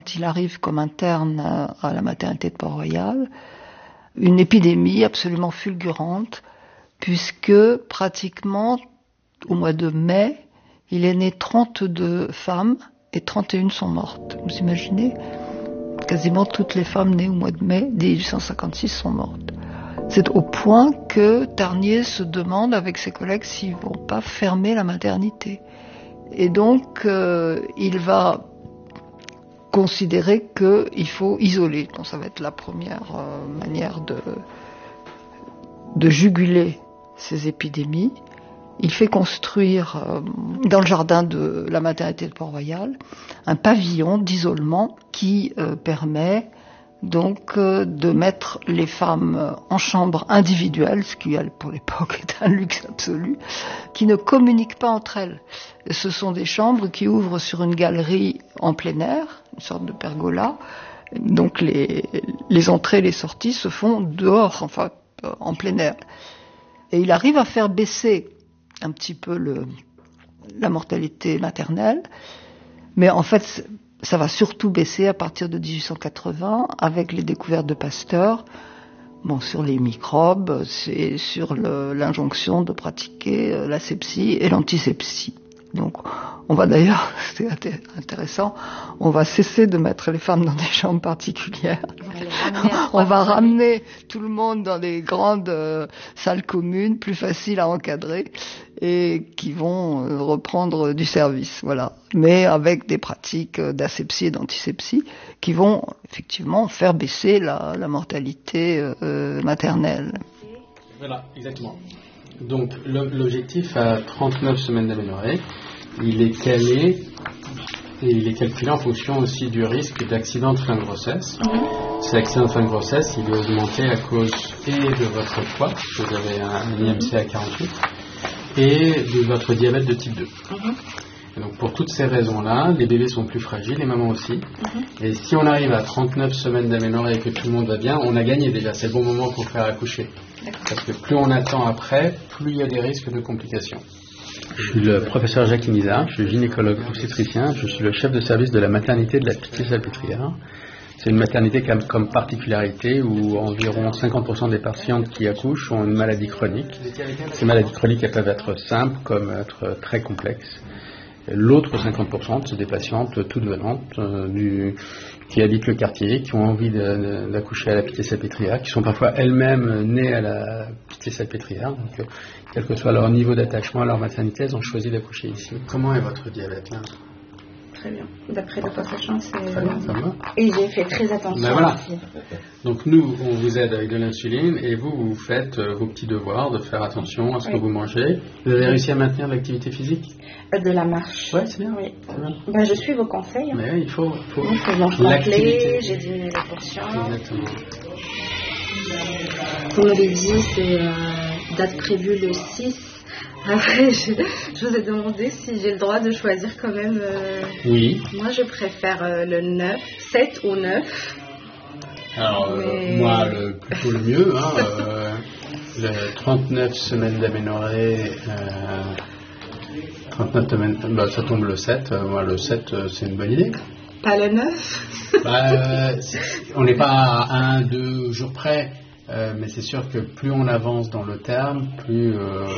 Il arrive comme interne à la maternité de Port-Royal, une épidémie absolument fulgurante, puisque pratiquement au mois de mai, il est né 32 femmes et 31 sont mortes. Vous imaginez ? Quasiment toutes les femmes nées au mois de mai 1856 sont mortes. C'est au point que Tarnier se demande avec ses collègues s'ils ne vont pas fermer la maternité. Et donc, il va considérer qu'il faut isoler. Donc ça va être la première manière de juguler ces épidémies. Il fait construire dans le jardin de la maternité de Port-Royal un pavillon d'isolement qui permet donc de mettre les femmes en chambre individuelle, ce qui pour l'époque est un luxe absolu, qui ne communiquent pas entre elles. Ce sont des chambres qui ouvrent sur une galerie en plein air, une sorte de pergola. Donc les entrées et les sorties se font dehors, enfin en plein air. Et il arrive à faire baisser un petit peu la mortalité maternelle, mais en fait ça va surtout baisser à partir de 1880 avec les découvertes de Pasteur, sur les microbes, c'est sur l'injonction de pratiquer l'asepsie et l'antisepsie. Donc, on va d'ailleurs, c'est intéressant, on va cesser de mettre les femmes dans des chambres particulières. On va ramener tout le monde dans des grandes salles communes, plus faciles à encadrer, et qui vont reprendre du service, voilà. Mais avec des pratiques d'asepsie et d'antisepsie qui vont effectivement faire baisser la mortalité maternelle. Voilà, exactement. Donc l'objectif à 39 semaines d'aménorrhée, il est calé et il est calculé en fonction aussi du risque d'accident de fin de grossesse. Cet accident de fin de grossesse, il est augmenté à cause et de votre poids, vous avez un IMC à 48, et de votre diabète de type 2. Et donc pour toutes ces raisons-là, les bébés sont plus fragiles, les mamans aussi. Et si on arrive à 39 semaines d'aménorrhée et que tout le monde va bien, on a gagné déjà, c'est le bon moment pour faire accoucher. Parce que plus on attend après, plus il y a des risques de complications. Je suis le professeur Jacques Inizard, je suis gynécologue obstétricien, je suis le chef de service de la maternité de la Pitié-Salpêtrière. C'est une maternité comme particularité où environ 50% des patientes qui accouchent ont une maladie chronique. Ces maladies chroniques, elles peuvent être simples comme être très complexes. L'autre 50%, c'est des patientes toutes venantes qui habitent le quartier, qui ont envie d'accoucher à la Pitié-Salpêtrière, qui sont parfois elles-mêmes nées à la Pitié-Salpêtrière. Donc, quel que soit leur niveau d'attachement à leur maternité, elles ont choisi d'accoucher ici. Comment est votre diabète là ? Très bien. D'après le passation, c'est... Très bien, ça va. Et j'ai fait très attention. Ben voilà. Aussi. Donc nous, on vous aide avec de l'insuline et vous faites vos petits devoirs de faire attention à ce que vous mangez. Vous avez réussi à maintenir l'activité physique ? De la marche. Ouais, c'est bien. Oui. C'est bien. Ben, je suis vos conseils. Mais il faut je mange complet, j'ai diminué les portions. Exactement. Vous m'avez dit, c'est date prévue le 6. Après, je vous ai demandé si j'ai le droit de choisir quand même. Oui. Moi, je préfère le 9, 7 ou 9. Alors, moi, plutôt le mieux. Le 39 semaines d'aménorrhée, 39 semaines, ça tombe le 7. Moi, le 7, c'est une bonne idée. Pas le 9 On n'est pas à 1-2 jours près, mais c'est sûr que plus on avance dans le terme, plus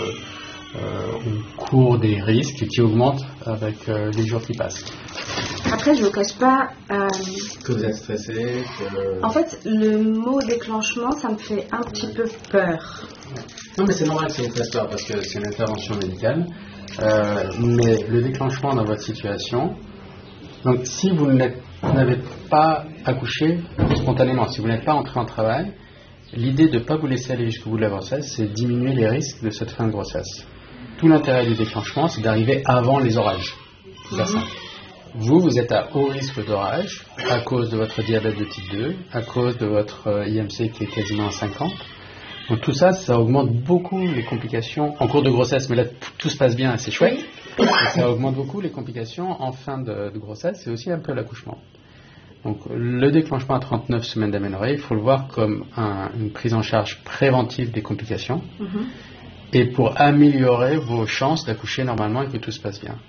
on court des risques qui augmentent avec les jours qui passent. Après, je ne vous cache pas... que vous êtes stressé, En fait, le mot déclenchement, ça me fait un petit peu peur. Non, mais c'est normal que ça vous fasse peur parce que c'est une intervention médicale. Mais le déclenchement dans votre situation... Donc, si vous n'avez pas accouché spontanément, si vous n'êtes pas entré en travail, l'idée de ne pas vous laisser aller jusqu'au bout de la grossesse, c'est diminuer les risques de cette fin de grossesse. Tout l'intérêt du déclenchement, c'est d'arriver avant les orages. C'est ça. Vous êtes à haut risque d'orage à cause de votre diabète de type 2, à cause de votre IMC qui est quasiment à 50. Donc tout ça, ça augmente beaucoup les complications en cours de grossesse. Mais là, tout se passe bien, c'est chouette. Et ça augmente beaucoup les complications en fin de grossesse et aussi un peu l'accouchement. Donc le déclenchement à 39 semaines d'aménorrhée, il faut le voir comme une prise en charge préventive des complications et pour améliorer vos chances d'accoucher normalement et que tout se passe bien.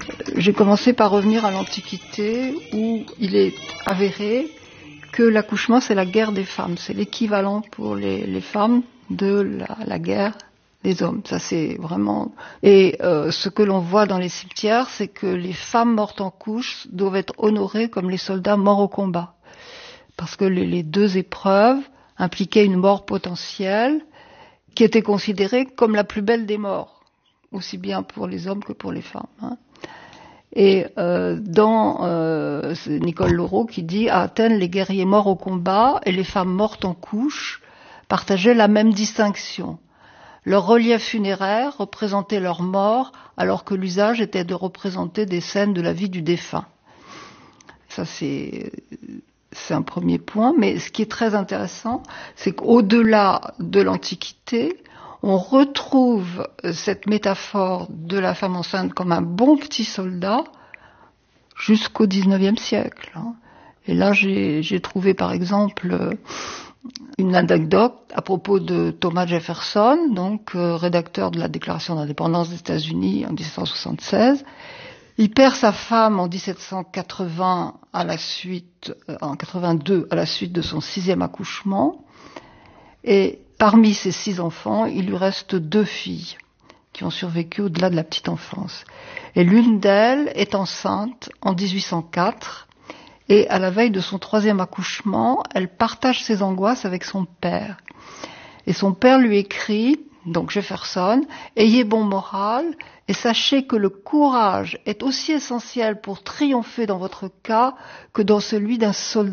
j'ai commencé par revenir à l'Antiquité où il est avéré que l'accouchement c'est la guerre des femmes, c'est l'équivalent pour les femmes de la guerre des hommes. Ça c'est vraiment... Et ce que l'on voit dans les cimetières, c'est que les femmes mortes en couches doivent être honorées comme les soldats morts au combat. Parce que les deux épreuves impliquaient une mort potentielle qui était considérée comme la plus belle des morts, aussi bien pour les hommes que pour les femmes. Hein. Et c'est Nicole Laureau qui dit à Athènes, les guerriers morts au combat et les femmes mortes en couches partageaient la même distinction. Leur relief funéraire représentait leur mort, alors que l'usage était de représenter des scènes de la vie du défunt. Ça, c'est un premier point. Mais ce qui est très intéressant, c'est qu'au-delà de l'Antiquité, on retrouve cette métaphore de la femme enceinte comme un bon petit soldat jusqu'au XIXe siècle. Et là, j'ai trouvé, par exemple, une anecdote à propos de Thomas Jefferson, donc rédacteur de la Déclaration d'indépendance des États-Unis en 1776. Il perd sa femme en 1780 en 82 à la suite de son 6e accouchement. Et parmi ses 6 enfants, il lui reste 2 filles qui ont survécu au-delà de la petite enfance. Et l'une d'elles est enceinte en 1804. Et à la veille de son 3e accouchement, elle partage ses angoisses avec son père. Et son père lui écrit, donc Jefferson, « Ayez bon moral et sachez que le courage est aussi essentiel pour triompher dans votre cas que dans celui d'un soldat. »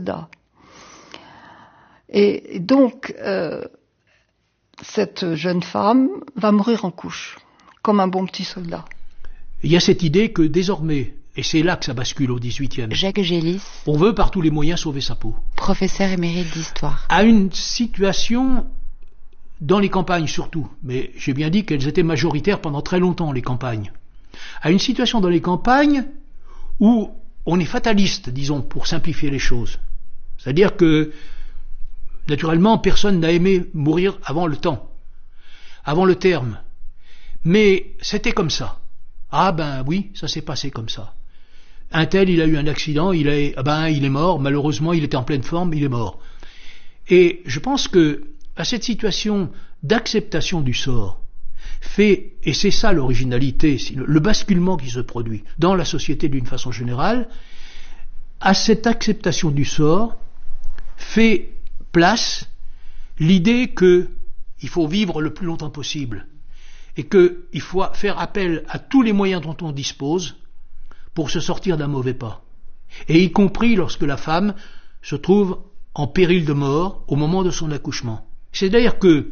Et donc, cette jeune femme va mourir en couche, comme un bon petit soldat. Il y a cette idée que désormais, et c'est là que ça bascule au XVIIIe. Jacques Gélis. On veut par tous les moyens sauver sa peau. Professeur émérite d'histoire. À une situation, dans les campagnes surtout, mais j'ai bien dit qu'elles étaient majoritaires pendant très longtemps, les campagnes. À une situation dans les campagnes où on est fataliste, disons, pour simplifier les choses. C'est-à-dire que, naturellement, personne n'a aimé mourir avant le temps, avant le terme. Mais c'était comme ça. Ah ben oui, ça s'est passé comme ça. Un tel, il a eu un accident, il est mort, malheureusement, il était en pleine forme, il est mort. Et je pense que, à cette situation d'acceptation du sort, et c'est ça l'originalité, le basculement qui se produit dans la société d'une façon générale, à cette acceptation du sort, fait place l'idée qu'il faut vivre le plus longtemps possible, et qu'il faut faire appel à tous les moyens dont on dispose pour se sortir d'un mauvais pas, et y compris lorsque la femme se trouve en péril de mort au moment de son accouchement. C'est-à-dire que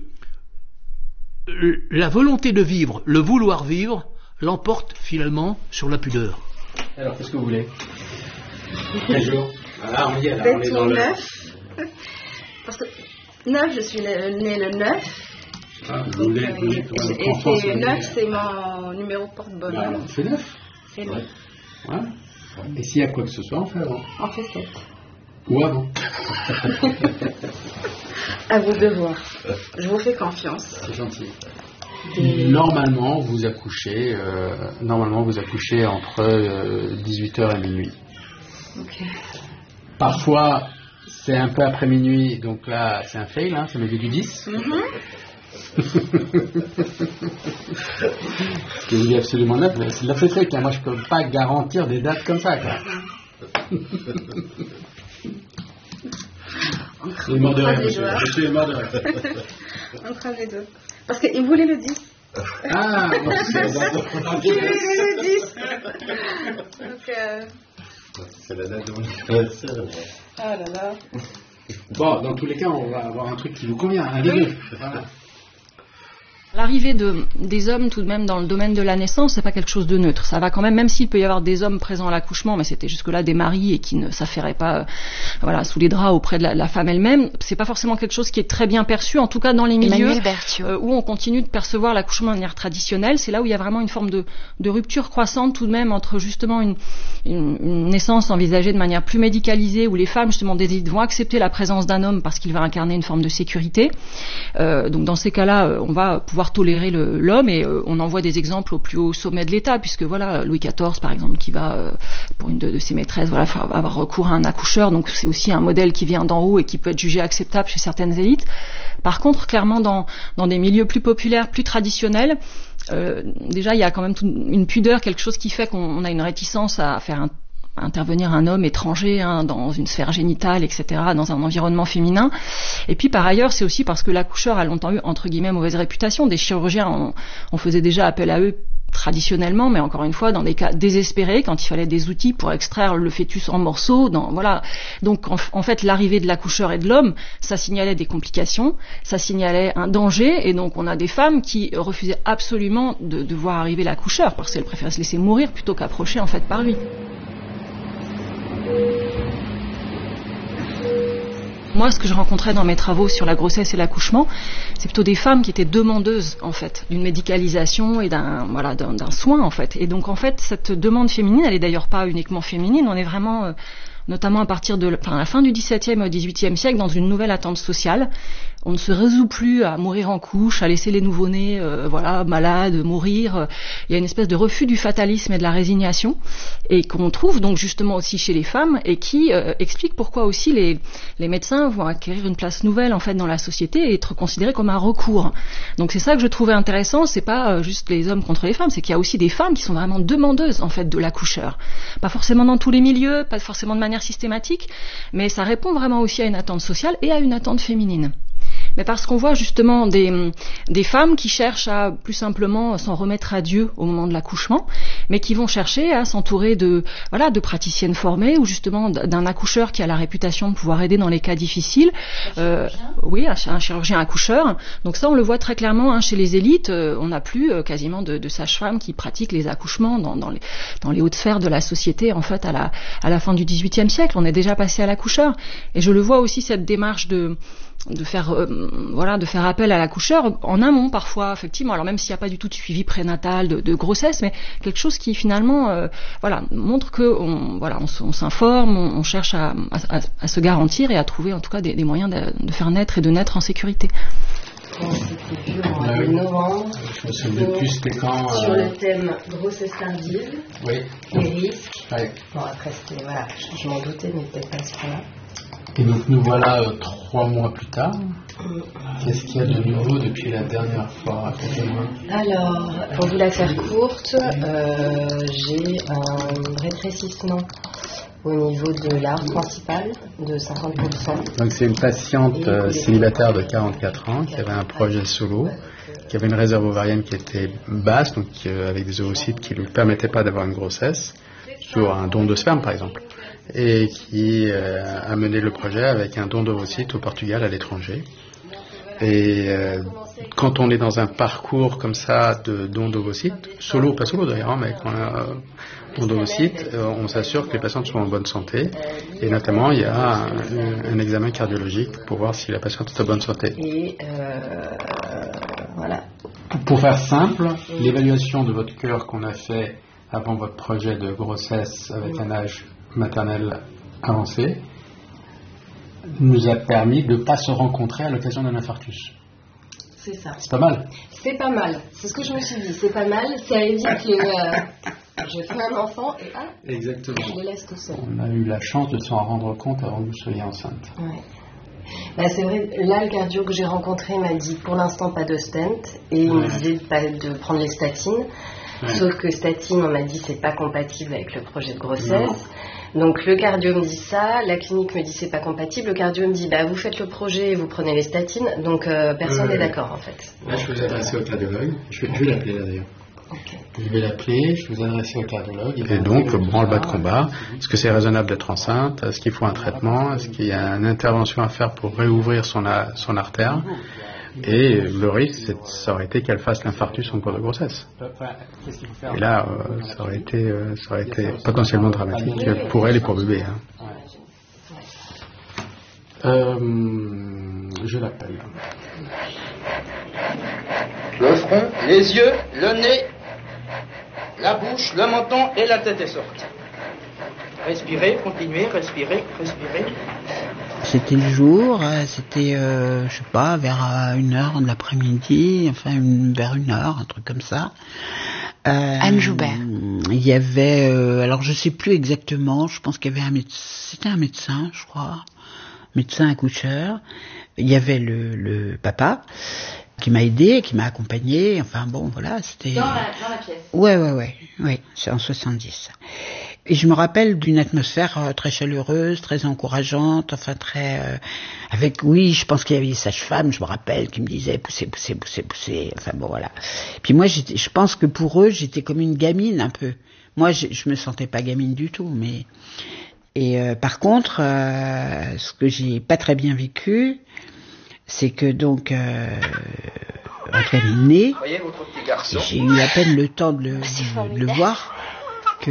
la volonté de vivre, le vouloir vivre, l'emporte finalement sur la pudeur. Alors, qu'est-ce que vous voulez? Quel jour? Ah, on y est, là, on est dans le 9. Parce que 9, je suis née le 9. Ah, vous voulez et 9, c'est mon numéro porte-bonheur. Bah, c'est 9. C'est 9. Ouais. Et s'il y a quoi que ce soit, on fait avant. On fait 7. Ou avant. À vous de voir. Je vous fais confiance. C'est gentil. Normalement, vous accouchez entre 18h et minuit. Ok. Parfois, c'est un peu après minuit, donc là, c'est un fail, hein, c'est le début du 10. Ce que vous dites absolument neuf, c'est de la feuilleterie, hein. Moi, je peux pas garantir des dates comme ça, quoi. Je suis mort de rêve, monsieur. Je suis mort de rêve. Entre les deux. Parce qu'il voulait le 10. Ah, bon, c'est bon. Il voulait le 10. Donc, c'est la date de mon anniversaire. Ah là là. Bon, dans tous les cas, on va avoir un truc qui vous convient, un des deux. Voilà. L'arrivée des hommes tout de même dans le domaine de la naissance, c'est pas quelque chose de neutre. Ça va quand même s'il peut y avoir des hommes présents à l'accouchement, mais c'était jusque-là des maris et qui ne s'affairaient pas, sous les draps auprès de la femme elle-même. C'est pas forcément quelque chose qui est très bien perçu, en tout cas dans les milieux où on continue de percevoir l'accouchement de manière traditionnelle. C'est là où il y a vraiment une forme de rupture croissante tout de même entre justement une naissance envisagée de manière plus médicalisée, où les femmes justement vont accepter la présence d'un homme parce qu'il va incarner une forme de sécurité. Donc dans ces cas-là, on va pouvoir devoir tolérer l'homme, et on en voit des exemples au plus haut sommet de l'État, puisque voilà, Louis XIV par exemple, qui va pour une de ses maîtresses, voilà, avoir recours à un accoucheur, donc c'est aussi un modèle qui vient d'en haut et qui peut être jugé acceptable chez certaines élites. Par contre, clairement, dans des milieux plus populaires, plus traditionnels, déjà il y a quand même une pudeur, quelque chose qui fait qu'on a une réticence à faire intervenir un homme étranger dans une sphère génitale, etc., dans un environnement féminin. Et puis par ailleurs, c'est aussi parce que l'accoucheur a longtemps eu, entre guillemets, mauvaise réputation. Des chirurgiens, on faisait déjà appel à eux traditionnellement, mais encore une fois, dans des cas désespérés, quand il fallait des outils pour extraire le fœtus en morceaux, voilà. Donc, en fait, l'arrivée de l'accoucheur et de l'homme, ça signalait des complications, ça signalait un danger, et donc on a des femmes qui refusaient absolument de voir arriver l'accoucheur, parce qu'elles préféraient se laisser mourir plutôt qu'approcher, en fait, par lui. Moi, ce que je rencontrais dans mes travaux sur la grossesse et l'accouchement, c'est plutôt des femmes qui étaient demandeuses, en fait, d'une médicalisation et d'un soin, en fait. Et donc, en fait, cette demande féminine, elle est d'ailleurs pas uniquement féminine, on est vraiment, notamment à partir de la fin du XVIIe au XVIIIe siècle, dans une nouvelle attente sociale. On ne se résout plus à mourir en couche, à laisser les nouveau-nés malades, mourir. Il y a une espèce de refus du fatalisme et de la résignation, et qu'on trouve donc justement aussi chez les femmes, et qui explique pourquoi aussi les médecins vont acquérir une place nouvelle en fait dans la société et être considérés comme un recours. Donc c'est ça que je trouvais intéressant, c'est pas juste les hommes contre les femmes, c'est qu'il y a aussi des femmes qui sont vraiment demandeuses en fait de l'accoucheur. Pas forcément dans tous les milieux, pas forcément de manière systématique, mais ça répond vraiment aussi à une attente sociale et à une attente féminine. Mais parce qu'on voit justement des femmes qui cherchent à plus simplement s'en remettre à Dieu au moment de l'accouchement, mais qui vont chercher à s'entourer de praticiennes formées, ou justement d'un accoucheur qui a la réputation de pouvoir aider dans les cas difficiles. Oui, un chirurgien accoucheur. Donc ça, on le voit très clairement chez les élites. On n'a plus quasiment de sages-femmes qui pratiquent les accouchements dans les hautes sphères de la société. En fait, à la fin du XVIIIe siècle, on est déjà passé à l'accoucheur. Et je le vois aussi, cette démarche de faire appel à l'accoucheur en amont parfois, effectivement, alors même s'il n'y a pas du tout de suivi prénatal de grossesse, mais quelque chose qui finalement montre que on s'informe, on cherche à se garantir et à trouver en tout cas des moyens de faire naître et de naître en sécurité. C'était vu en novembre. Je me souviens plus c'était quand. Sur le thème grossesse tardive, oui. Les risques. Oui. Bon, après, je m'en doutais, mais peut-être pas ce point-là. Et donc nous voilà 3 mois plus tard. Qu'est-ce qu'il y a de nouveau depuis la dernière fois? Racontez-moi. Alors, pour vous la faire courte, j'ai un rétrécissement au niveau de l'arbre principal de 50%. Donc c'est une patiente célibataire de 44 ans qui avait un projet solo, qui avait une réserve ovarienne qui était basse, donc avec des ovocytes qui ne lui permettaient pas d'avoir une grossesse, sur un don de sperme par exemple, et qui a mené le projet avec un don d'ovocytes au Portugal, à l'étranger. Et quand on est dans un parcours comme ça de don d'ovocytes, solo, pas solo d'ailleurs, mais quand on a don d'ovocytes, on s'assure que les patientes sont en bonne santé, et notamment il y a un examen cardiologique pour voir si la patiente est en bonne santé. Et voilà. Pour faire simple, l'évaluation de votre cœur qu'on a fait avant votre projet de grossesse avec un âge maternel avancé nous a permis de ne pas se rencontrer à l'occasion d'un infarctus. C'est ça. C'est pas mal. C'est pas mal. C'est ce que je me suis dit. C'est pas mal. Ça veut dire que je fais un enfant et exactement. Je le laisse tout seul. On a eu la chance de s'en rendre compte avant que vous soyez enceinte. Ouais. Bah, c'est vrai, là le cardio que j'ai rencontré m'a dit pour l'instant pas de stent, et il me disait de prendre les statines. Ouais. Sauf que statine, on m'a dit c'est pas compatible avec le projet de grossesse. Non. Donc le cardio me dit ça, la clinique me dit c'est pas compatible, le cardio me dit bah vous faites le projet et vous prenez les statines, donc personne n'est d'accord en fait. Là je vais vous adresser au cardiologue, je vais l'appeler là d'ailleurs. Okay. Je vais l'appeler, je vais vous adresser au cardiologue. Et donc, branle-bas de combat, est-ce que c'est raisonnable d'être enceinte? Est-ce qu'il faut un traitement? Est-ce qu'il y a une intervention à faire pour réouvrir son artère? Et le risque, ça aurait été qu'elle fasse l'infarctus en cours de grossesse. Et là, ça aurait été potentiellement dramatique pour elle et pour bébé. Hein. Je l'appelle. Le front, les yeux, le nez, la bouche, le menton et la tête est sortie. Respirez, continuez, respirez, respirez. C'était le jour, c'était, je sais pas, vers 1h de l'après-midi, enfin vers 1h, un truc comme ça. Anne Joubert. Il y avait, alors je sais plus exactement, je pense qu'il y avait c'était un médecin, je crois, médecin accoucheur. Il y avait le papa qui m'a aidé, qui m'a accompagné, enfin bon, voilà, c'était... Dans la pièce. Ouais, c'est en 70. Et je me rappelle d'une atmosphère très chaleureuse, très encourageante, enfin très... avec, oui, je pense qu'il y avait des sages-femmes, je me rappelle, qui me disaient poussez, enfin bon, voilà. Puis moi, je pense que pour eux, j'étais comme une gamine, un peu. Moi, je me sentais pas gamine du tout, mais... Et par contre, ce que j'ai pas très bien vécu, c'est que donc Antoine est né, j'ai eu à peine le temps de le voir, que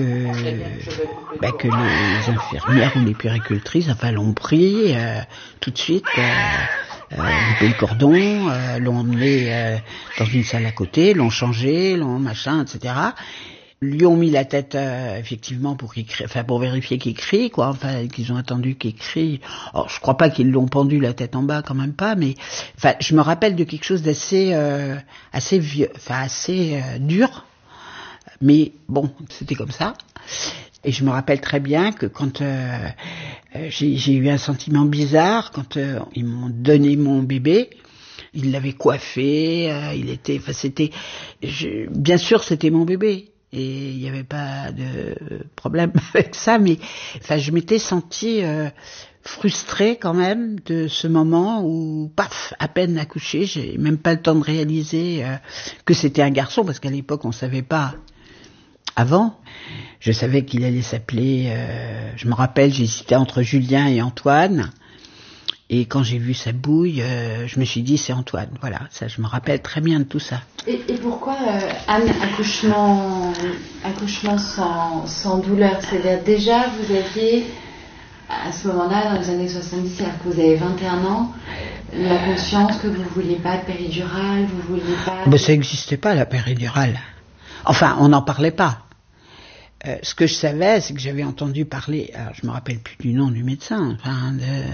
les infirmières ou les puéricultrices, enfin, l'ont pris tout de suite, coupé le cordon, l'ont emmené dans une salle à côté, l'ont changé, l'ont machin, etc. Lui ont mis la tête effectivement pour qu'il crie, enfin pour vérifier qu'il crie, quoi, enfin qu'ils ont attendu qu'il crie. Alors je crois pas qu'ils l'ont pendu la tête en bas, quand même pas, mais enfin je me rappelle de quelque chose d'assez assez vieux, enfin assez dur, mais bon, c'était comme ça. Et je me rappelle très bien que quand j'ai eu un sentiment bizarre quand ils m'ont donné mon bébé. Ils l'avaient coiffé, il était, enfin c'était, bien sûr c'était mon bébé. Et il n'y avait pas de problème avec ça, mais enfin, je m'étais sentie frustrée quand même de ce moment où, paf, à peine accouchée, j'ai même pas le temps de réaliser que c'était un garçon, parce qu'à l'époque on savait pas avant. Je savais qu'il allait s'appeler, je me rappelle, j'hésitais entre Julien et Antoine. Et quand j'ai vu sa bouille, je me suis dit c'est Antoine. Voilà, ça, je me rappelle très bien de tout ça. Et pourquoi Anne, accouchement sans douleur? C'est-à-dire déjà vous aviez, à ce moment-là, dans les années 70, c'est-à-dire que vous avez 21 ans, la conscience que vous ne vouliez pas de péridurale, vous ne vouliez pas... Ben, ça n'existait pas, la péridurale. Enfin, on n'en parlait pas. Ce que je savais, c'est que j'avais entendu parler, alors je me rappelle plus du nom du médecin, enfin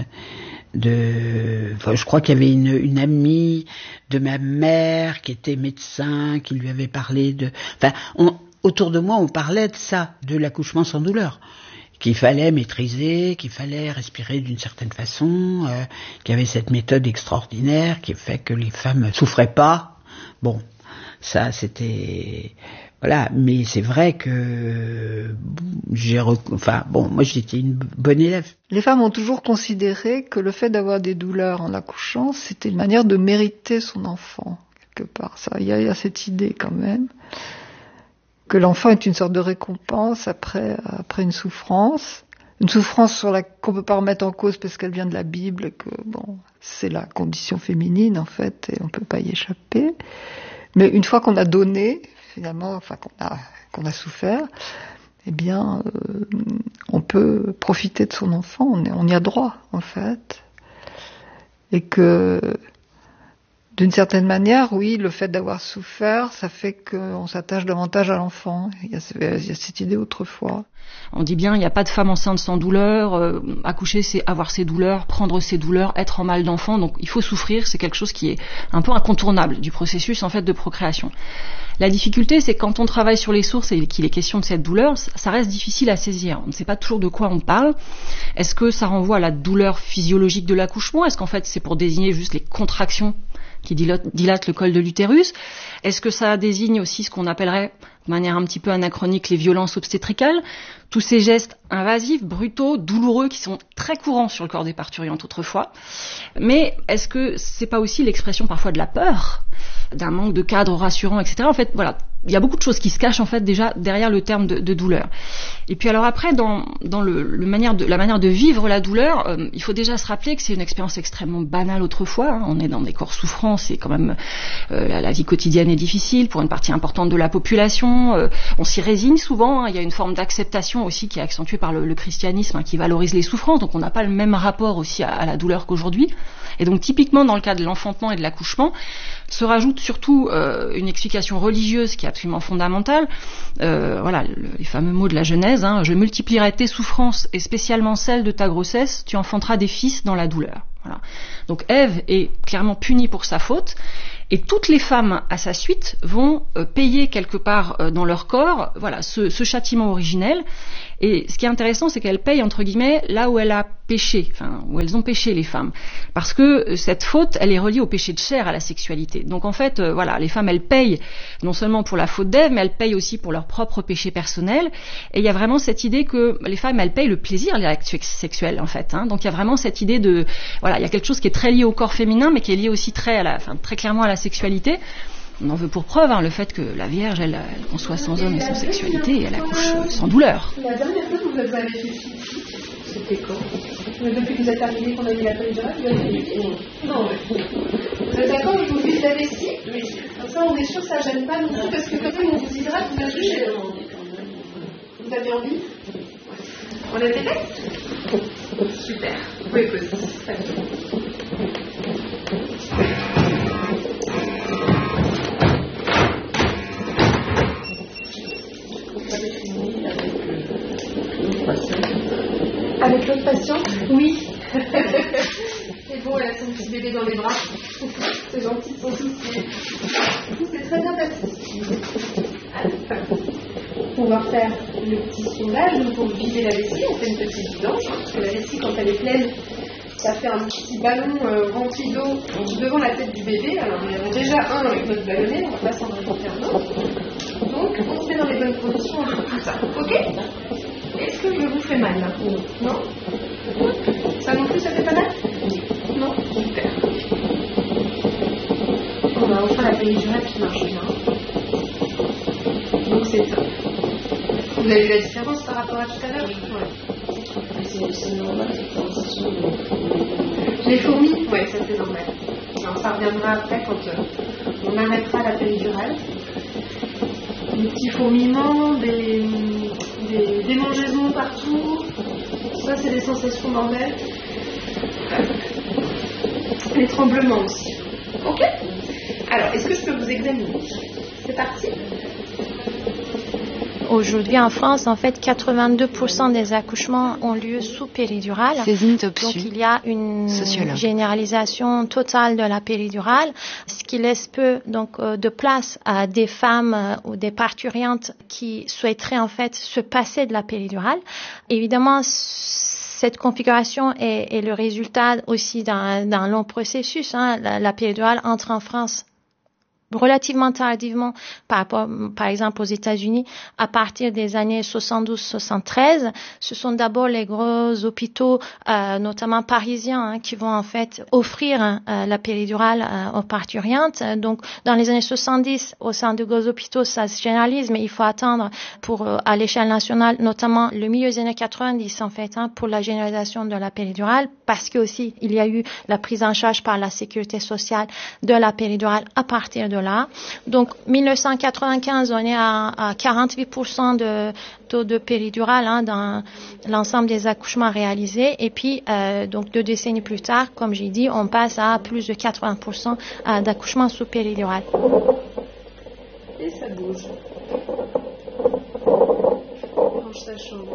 enfin, je crois qu'il y avait une amie de ma mère qui était médecin, qui lui avait parlé de, enfin, autour de moi on parlait de ça, de l'accouchement sans douleur, qu'il fallait maîtriser, qu'il fallait respirer d'une certaine façon, qu'il y avait cette méthode extraordinaire qui fait que les femmes souffraient pas. Bon, ça c'était... Voilà, mais c'est vrai que moi j'étais une bonne élève. Les femmes ont toujours considéré que le fait d'avoir des douleurs en accouchant, c'était une manière de mériter son enfant, quelque part. Ça, il y a cette idée quand même que l'enfant est une sorte de récompense après une souffrance qu'on peut pas remettre en cause parce qu'elle vient de la Bible, que bon, c'est la condition féminine en fait, et on peut pas y échapper. Mais une fois qu'on a donné, finalement, enfin qu'on a souffert, eh bien, on peut profiter de son enfant, on y a droit, en fait. Et que, d'une certaine manière, oui, le fait d'avoir souffert, ça fait qu'on s'attache davantage à l'enfant. Il y a cette idée autrefois. On dit bien, il n'y a pas de femme enceinte sans douleur. Accoucher, c'est avoir ses douleurs, prendre ses douleurs, être en mal d'enfant. Donc, il faut souffrir. C'est quelque chose qui est un peu incontournable du processus, en fait, de procréation. La difficulté, c'est que quand on travaille sur les sources et qu'il est question de cette douleur, ça reste difficile à saisir. On ne sait pas toujours de quoi on parle. Est-ce que ça renvoie à la douleur physiologique de l'accouchement? Est-ce qu'en fait, c'est pour désigner juste les contractions qui dilatent le col de l'utérus? Est-ce que ça désigne aussi ce qu'on appellerait, de manière un petit peu anachronique, les violences obstétricales? Tous ces gestes invasifs, brutaux, douloureux, qui sont très courants sur le corps des parturientes autrefois. Mais est-ce que c'est pas aussi l'expression parfois de la peur, d'un manque de cadre rassurant, etc. En fait, voilà, il y a beaucoup de choses qui se cachent en fait déjà derrière le terme de douleur. Et puis alors après, dans la manière de vivre la douleur, il faut déjà se rappeler que c'est une expérience extrêmement banale autrefois. Hein. On est dans des corps souffrants, c'est quand même la vie quotidienne est difficile pour une partie importante de la population. On s'y résigne souvent. Hein. Il y a une forme d'acceptation aussi qui est accentuée par le christianisme, hein, qui valorise les souffrances. Donc on n'a pas le même rapport aussi à la douleur qu'aujourd'hui. Et donc typiquement dans le cas de l'enfantement et de l'accouchement, se rajoute surtout une explication religieuse qui est absolument fondamentale. Voilà, les fameux mots de la Genèse, hein, je multiplierai tes souffrances et spécialement celles de ta grossesse, tu enfanteras des fils dans la douleur. Voilà. Donc Ève est clairement punie pour sa faute, et toutes les femmes à sa suite vont payer quelque part dans leur corps, voilà, ce châtiment originel. Et ce qui est intéressant, c'est qu'elles payent entre guillemets là où elle a péché, enfin où elles ont péché les femmes, parce que cette faute, elle est reliée au péché de chair, à la sexualité. Donc en fait, voilà, les femmes, elles payent non seulement pour la faute d'Ève, mais elles payent aussi pour leur propre péché personnel. Et il y a vraiment cette idée que les femmes, elles payent le plaisir des actes sexuels, en fait. Hein. Donc il y a vraiment cette idée de, voilà, il y a quelque chose qui est très lié au corps féminin, mais qui est lié aussi très clairement à la sexualité. On en veut pour preuve le fait que la Vierge, elle conçoit sans homme et sans sexualité, et elle accouche sans douleur. La dernière fois que vous avez fait pipi, c'était quand? Depuis que vous êtes arrivé, qu'on a mis la péridurale, vous avez fait pipi? Non, ouais. Vous êtes d'accord que je vous vide la vessie? Oui. Comme ça, on est sûr que ça ne gêne pas non plus, parce que quand même, on vous hydrate, vous avez touché. Vous avez envie? On lève les fesses? Super. Oui, très bien. Avec l'autre patiente? Oui. C'est bon, elle a son petit bébé dans les bras. C'est gentil, son souci. C'est très bien passé. On va faire le petit sondage. Donc pour vider la vessie, on fait une petite vidange. Parce que la vessie, quand elle est pleine, ça fait un petit ballon rempli d'eau devant la tête du bébé. Alors on en a déjà un avec notre ballonnet, on va pas s'en rajouter un autre. Donc on se met dans les bonnes conditions, on fait tout ça. Ok? Est-ce que je vous fais mal là? Non? Ça non plus, ça fait pas mal? Non? Super. On va enfin la péridurale qui marche bien. Donc c'est ça. Vous avez vu la différence par rapport à tout à l'heure? Ouais. C'est normal, cette sensation de... Les fourmis? Ouais, ça c'est normal. Alors, ça reviendra après quand on arrêtera la péridurale. Des petits fourmillements, des démangeaisons partout, ça c'est des sensations normales. Les tremblements aussi. Ok? Alors, est-ce que je peux vous examiner? C'est parti. Aujourd'hui en France, en fait, 82% des accouchements ont lieu sous péridurale. Donc il y a une généralisation totale de la péridurale, ce qui laisse peu donc de place à des femmes ou des parturientes qui souhaiteraient en fait se passer de la péridurale. Évidemment, cette configuration est le résultat aussi d'un long processus. Hein. La péridurale entre en France relativement tardivement par exemple aux États-Unis, à partir des années 72-73. Ce sont d'abord les gros hôpitaux, notamment parisiens, qui vont en fait offrir la péridurale aux parturientes. Donc, dans les années 70, au sein de gros hôpitaux, ça se généralise, mais il faut attendre pour, à l'échelle nationale, notamment le milieu des années 90, en fait, pour la généralisation de la péridurale, parce que aussi, il y a eu la prise en charge par la sécurité sociale de la péridurale à partir de là. Donc 1995, on est à 48% de taux de péridurale dans l'ensemble des accouchements réalisés. Et puis, donc 2 décennies plus tard, comme j'ai dit, on passe à plus de 80% d'accouchements sous péridurale. Et ça bouge. Range sa chambre.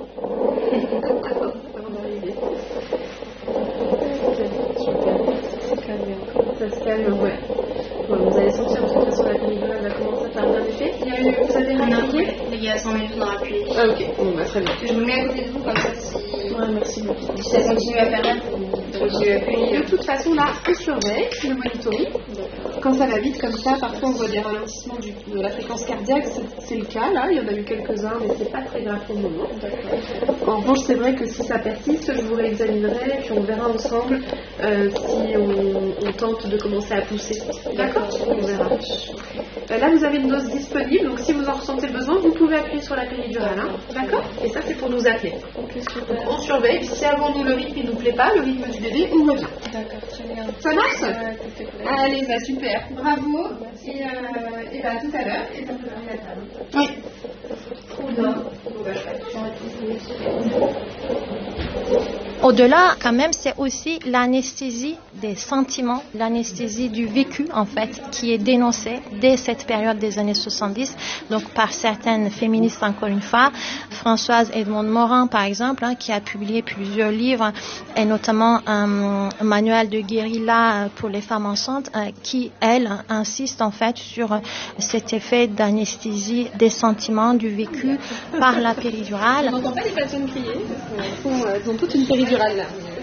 Ça se calme, ouais. Bon, vous allez sentir de toute façon la péridurale va commencer à faire un effet. Vous avez réappliqué? Il y a 100 minutes dans l'appui. Ah ok, bon, bah, très bien. Je me mets à côté de vous comme ça si... Ouais, merci beaucoup. Si ça continue à faire mal, vous continuez à appuyer. De toute façon, là, on surveille le monitoring. Quand ça va vite comme ça, parfois on voit des ralentissements de la fréquence cardiaque. C'est le cas, là, il y en a eu quelques-uns, mais c'est pas très grave pour le moment. En revanche, c'est vrai que si ça persiste, je vous réexaminerai et puis on verra ensemble si on tente de commencer à pousser. D'accord? On verra. Là, vous avez une dose disponible, donc si vous en ressentez le besoin, vous pouvez appuyer sur la péridurale. D'accord? Et ça, c'est pour nous appeler. Okay, super. On surveille, puis si avant nous le rythme ne nous plaît pas, le rythme du bébé, on revient. D'accord, très bien. Ça marche? Allez, bah super. Bravo. Et bah, à tout à l'heure. Et ça peut venir la table. Oui. Trop bien. Bon, bah, Au-delà, quand même, c'est aussi l'anesthésie des sentiments, l'anesthésie du vécu, en fait, qui est dénoncée dès cette période des années 70, donc par certaines féministes, encore une fois. Françoise Edmond-Morin, par exemple, qui a publié plusieurs livres, et notamment un manuel de guérilla pour les femmes enceintes, qui, elle, insiste, en fait, sur cet effet d'anesthésie des sentiments, du vécu par la péridurale. On n'entend pas les patients crier, parce qu'ils ont toute une péridurale là.